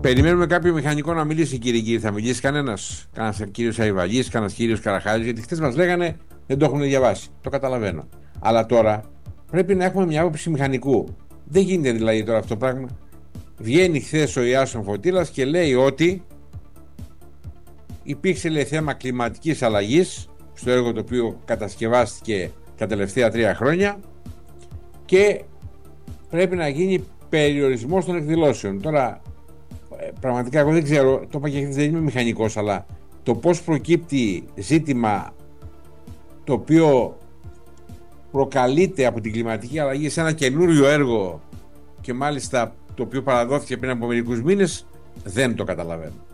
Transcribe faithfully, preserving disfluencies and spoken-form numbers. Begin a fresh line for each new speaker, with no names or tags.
περιμένουμε κάποιο μηχανικό να μιλήσει, κύριε κύριε. Θα μιλήσει κανένας? Κανένας κύριος Αϊβαλής, κανένας κύριος Καραχάλης? Γιατί χθες μας λέγανε δεν το έχουν διαβάσει. Το καταλαβαίνω. Αλλά τώρα πρέπει να έχουμε μια άποψη μηχανικού. Δεν γίνεται δηλαδή τώρα αυτό το πράγμα. Βγαίνει χθες ο Ιάσον Φωτήλας και λέει ότι υπήρξε, λέει, θέμα κλιματικής αλλαγής στο έργο το οποίο κατασκευάστηκε τα τελευταία τρία χρόνια και πρέπει να γίνει περιορισμός των εκδηλώσεων. Τώρα πραγματικά εγώ δεν ξέρω, το είπα και χθες, δεν είμαι μηχανικός, αλλά το πώς προκύπτει ζήτημα το οποίο προκαλείται από την κλιματική αλλαγή σε ένα καινούριο έργο και μάλιστα το οποίο παραδόθηκε πριν από μερικούς μήνες, δεν το καταλαβαίνω.